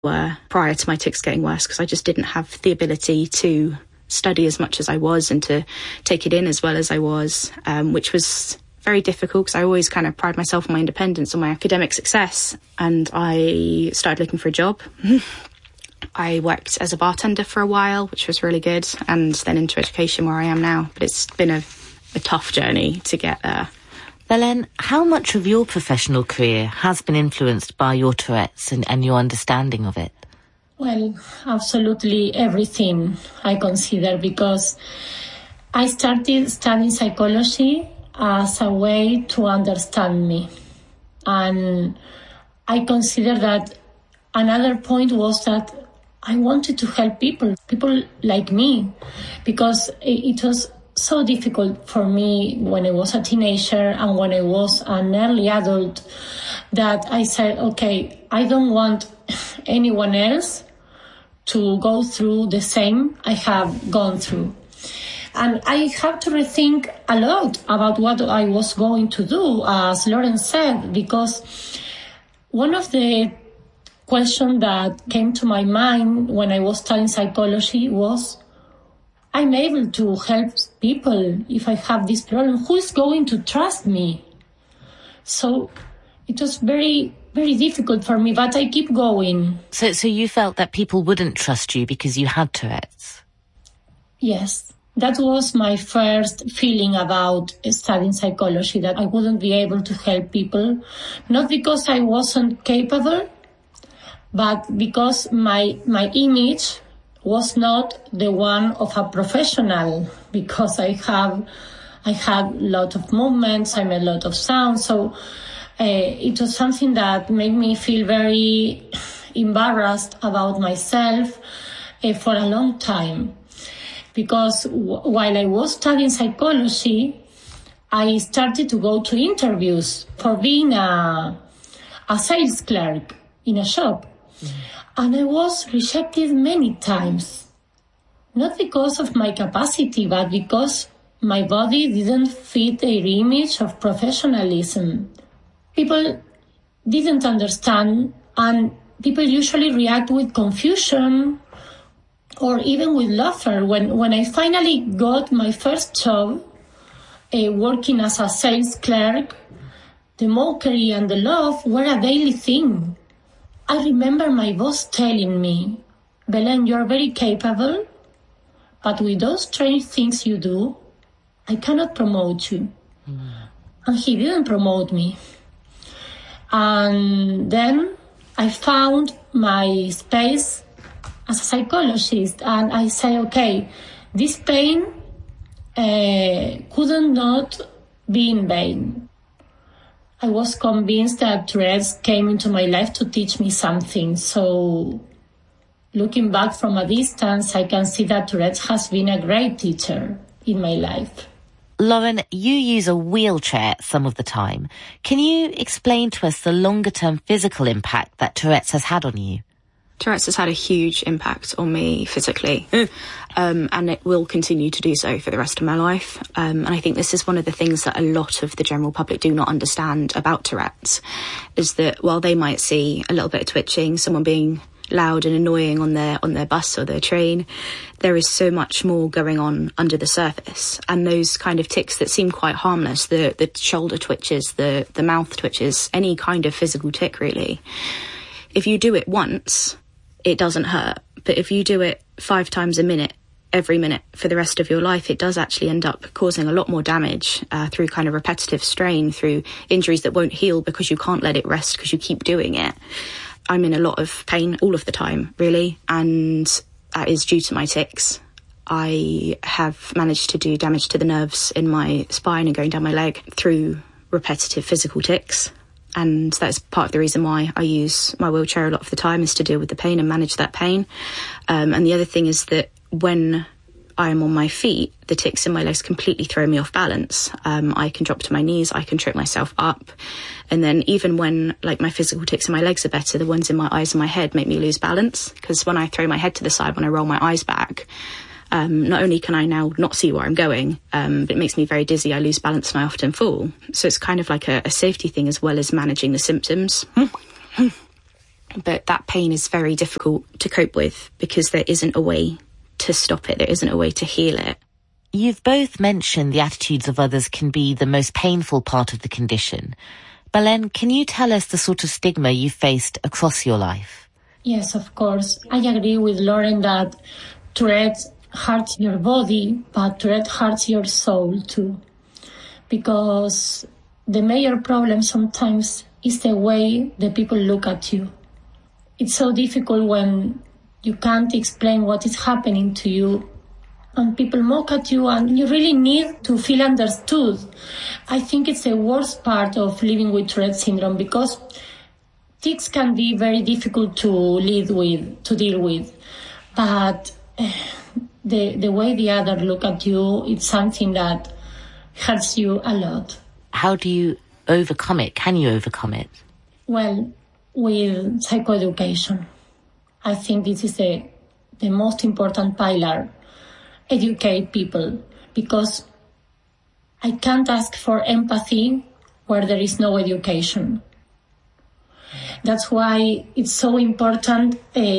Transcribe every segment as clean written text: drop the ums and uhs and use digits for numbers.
were prior to my tics getting worse, because I just didn't have the ability to study as much as I was and to take it in as well as I was, which was very difficult because I always kind of pride myself on my independence, on my academic success. And I started looking for a job. I worked as a bartender for a while, which was really good, and then into education where I am now. But it's been a tough journey to get there. Belen, how much of your professional career has been influenced by your Tourette's and your understanding of it? Well, absolutely everything, I consider, because I started studying psychology as a way to understand me. And I consider that another point was that I wanted to help people like me, because it was so difficult for me when I was a teenager and when I was an early adult that I said, okay, I don't want anyone else to go through the same I have gone through. And I have to rethink a lot about what I was going to do, as Lauren said, because one of the questions that came to my mind when I was studying psychology was, I'm able to help people if I have this problem. Who is going to trust me? So it was very, very difficult for me, but I keep going. So you felt that people wouldn't trust you because you had Tourette's? Yes. That was my first feeling about studying psychology, that I wouldn't be able to help people, not because I wasn't capable, but because my image was not the one of a professional, because I had a lot of movements, I made a lot of sounds, so it was something that made me feel very embarrassed about myself for a long time. Because while I was studying psychology, I started to go to interviews for being a sales clerk in a shop. And I was rejected many times, not because of my capacity, but because my body didn't fit their image of professionalism. People didn't understand, and people usually react with confusion or even with laughter. When I finally got my first job, working as a sales clerk, the mockery and the laugh were a daily thing. I remember my boss telling me, Belen, you're very capable, but with those strange things you do, I cannot promote you. And he didn't promote me. And then I found my space as a psychologist, and I say, okay, this pain couldn't not be in vain. I was convinced that Tourette's came into my life to teach me something. So looking back from a distance, I can see that Tourette's has been a great teacher in my life. Lauren, you use a wheelchair some of the time. Can you explain to us the longer-term physical impact that Tourette's has had on you? Tourette's has had a huge impact on me physically, and it will continue to do so for the rest of my life. And I think this is one of the things that a lot of the general public do not understand about Tourette's, is that while they might see a little bit of twitching, someone being loud and annoying on their bus or their train, there is so much more going on under the surface. And those kind of tics that seem quite harmless, the shoulder twitches, the mouth twitches, any kind of physical tic really, if you do it once, it doesn't hurt. But if you do it 5 times a minute, every minute for the rest of your life, it does actually end up causing a lot more damage through kind of repetitive strain, through injuries that won't heal because you can't let it rest because you keep doing it. I'm in a lot of pain all of the time, really, and that is due to my tics. I have managed to do damage to the nerves in my spine and going down my leg through repetitive physical tics. And that's part of the reason why I use my wheelchair a lot of the time, is to deal with the pain and manage that pain. And the other thing is that when I'm on my feet, the tics in my legs completely throw me off balance. I can drop to my knees, I can trip myself up. And then even when like my physical tics in my legs are better, the ones in my eyes and my head make me lose balance. Because when I throw my head to the side, when I roll my eyes back, not only can I now not see where I'm going, but it makes me very dizzy. I lose balance and I often fall. So it's kind of like a safety thing as well as managing the symptoms. But that pain is very difficult to cope with because there isn't a way to stop it. There isn't a way to heal it. You've both mentioned the attitudes of others can be the most painful part of the condition. Belen, can you tell us the sort of stigma you've faced across your life? Yes, of course. I agree with Lauren that Tourette hurts your body, but Tourette hurts your soul too. Because the major problem sometimes is the way the people look at you. It's so difficult when you can't explain what is happening to you and people mock at you and you really need to feel understood. I think it's the worst part of living with Tourette syndrome because tics can be very difficult to deal with. But the way the other look at you, it's something that hurts you a lot. How do you overcome it? Can you overcome it? Well, with psychoeducation. I think this is the most important pillar. Educate people, because I can't ask for empathy where there is no education. That's why it's so important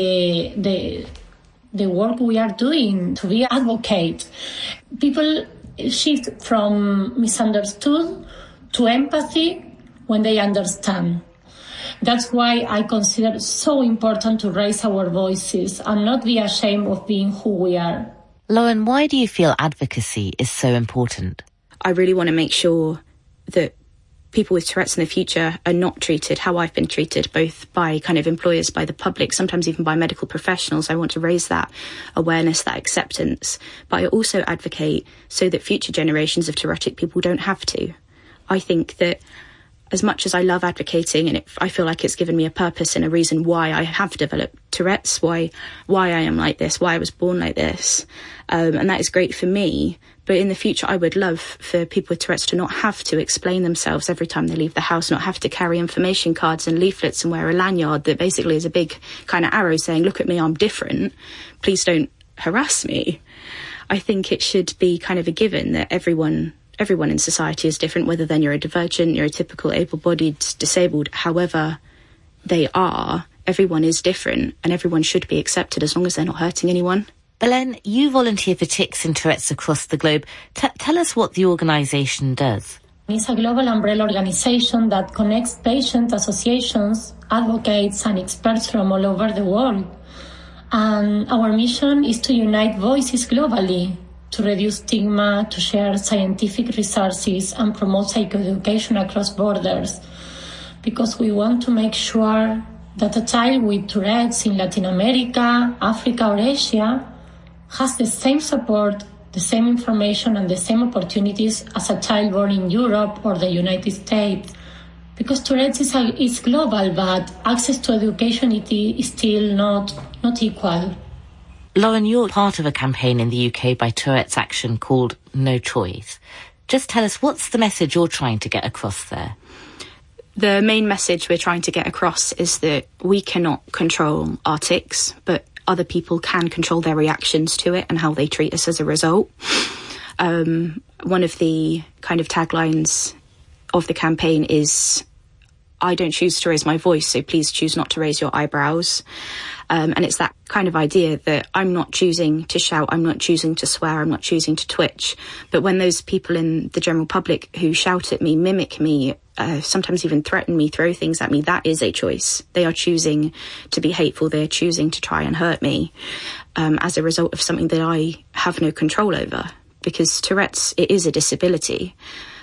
the work we are doing to be advocate. People shift from misunderstood to empathy when they understand. That's why I consider it so important to raise our voices and not be ashamed of being who we are. Lauren, why do you feel advocacy is so important? I really want to make sure that people with Tourette's in the future are not treated how I've been treated, both by kind of employers, by the public, sometimes even by medical professionals. I want to raise that awareness, that acceptance. But I also advocate so that future generations of Tourettic people don't have to. I think that as much as I love advocating, and I feel like it's given me a purpose and a reason why I have developed Tourette's, why I am like this, why I was born like this, and that is great for me. But in the future, I would love for people with Tourette's to not have to explain themselves every time they leave the house, not have to carry information cards and leaflets and wear a lanyard that basically is a big kind of arrow saying, look at me, I'm different. Please don't harass me. I think it should be kind of a given that everyone in society is different, whether then you're a divergent, neurotypical, able-bodied, disabled, however they are, everyone is different and everyone should be accepted as long as they're not hurting anyone. Belen, you volunteer for Tics and Tourette's across the globe. Tell us what the organisation does. It's a global umbrella organisation that connects patient associations, advocates and experts from all over the world. And our mission is to unite voices globally, to reduce stigma, to share scientific resources and promote psychoeducation across borders. Because we want to make sure that a child with Tourette's in Latin America, Africa or Asia has the same support, the same information and the same opportunities as a child born in Europe or the United States. Because Tourette's is global, but access to education is still not equal. Lauren, you're part of a campaign in the UK by Tourette's Action called No Choice. Just tell us, what's the message you're trying to get across there? The main message we're trying to get across is that we cannot control our tics, but other people can control their reactions to it and how they treat us as a result. One of the kind of taglines of the campaign is, I don't choose to raise my voice, so please choose not to raise your eyebrows. And it's that kind of idea that I'm not choosing to shout, I'm not choosing to swear, I'm not choosing to twitch. But when those people in the general public who shout at me, mimic me, sometimes even threaten me, throw things at me, that is a choice. They are choosing to be hateful, they are choosing to try and hurt me as a result of something that I have no control over. Because Tourette's, it is a disability.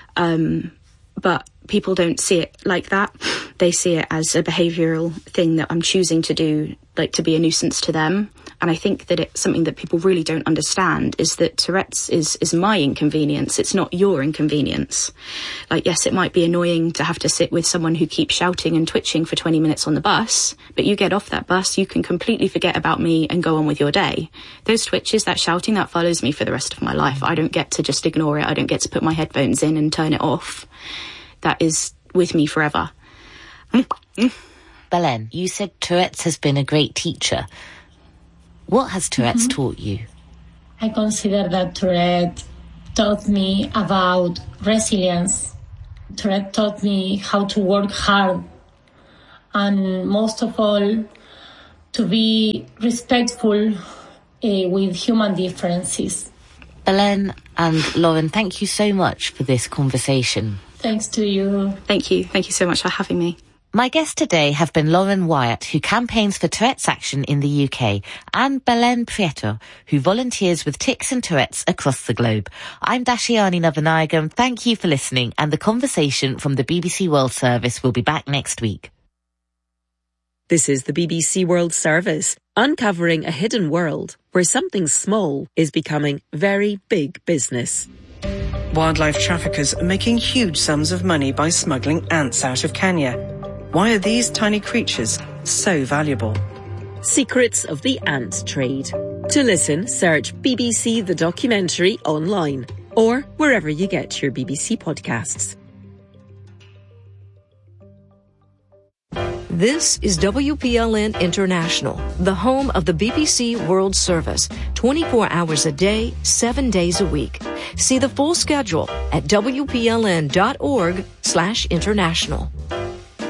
But people don't see it like that. They see it as a behavioural thing that I'm choosing to do, like to be a nuisance to them. And I think that it's something that people really don't understand is that Tourette's is my inconvenience. It's not your inconvenience. Like, yes, it might be annoying to have to sit with someone who keeps shouting and twitching for 20 minutes on the bus, but you get off that bus, you can completely forget about me and go on with your day. Those twitches, that shouting, that follows me for the rest of my life. I don't get to just ignore it. I don't get to put my headphones in and turn it off. That is with me forever. Belen, you said Tourette's has been a great teacher. What has Tourette's taught you? I consider that Tourette taught me about resilience. Tourette taught me how to work hard and most of all, to be respectful with human differences. Belén and Lauren, thank you so much for this conversation. Thanks to you. Thank you. Thank you so much for having me. My guests today have been Lauren Wyatt, who campaigns for Tourette's Action in the UK, and Belén Prieto, who volunteers with Tics and Tourette's across the globe. I'm Dashiani Navanayagam. Thank you for listening, and the conversation from the BBC World Service will be back next week. This is the BBC World Service, uncovering a hidden world where something small is becoming very big business. Wildlife traffickers are making huge sums of money by smuggling ants out of Kenya. Why are these tiny creatures so valuable? Secrets of the ant trade. To listen, search BBC The Documentary online or wherever you get your BBC podcasts. This is WPLN International, the home of the BBC World Service, 24 hours a day, 7 days a week. See the full schedule at WPLN.org/international.